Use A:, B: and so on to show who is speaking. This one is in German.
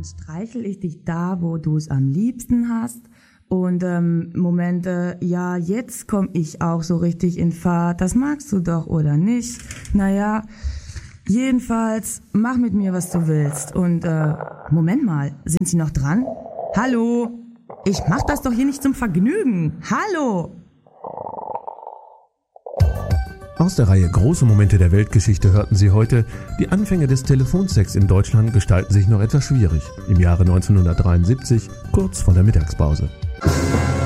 A: Dann streichel ich dich da, wo du es am liebsten hast. Und Momente, ja, jetzt komm ich auch so richtig in Fahrt. Das magst du doch, oder nicht? Naja, jedenfalls, mach mit mir, was du willst. Und Moment mal, sind Sie noch dran? Hallo? Ich mach das doch hier nicht zum Vergnügen. Hallo?
B: Aus der Reihe Große Momente der Weltgeschichte hörten Sie heute, die Anfänge des Telefonsex in Deutschland gestalten sich noch etwas schwierig. Im Jahre 1973, kurz vor der Mittagspause.